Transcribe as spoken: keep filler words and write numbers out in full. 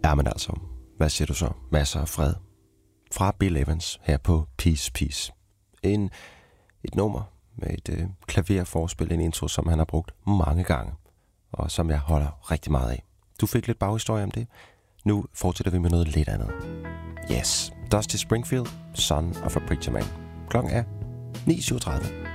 Jamen altså, hvad siger du så? Masser af fred. Fra Bill Evans her på Peace Peace. En, et nummer med et øh, klaverforspil, en intro, som han har brugt mange gange, og som jeg holder rigtig meget af. Du fik lidt baghistorie om det. Nu fortsætter vi med noget lidt andet. Yes, Dusty Springfield, Son of a Preacher Man. Klokken er ni syvogtredive.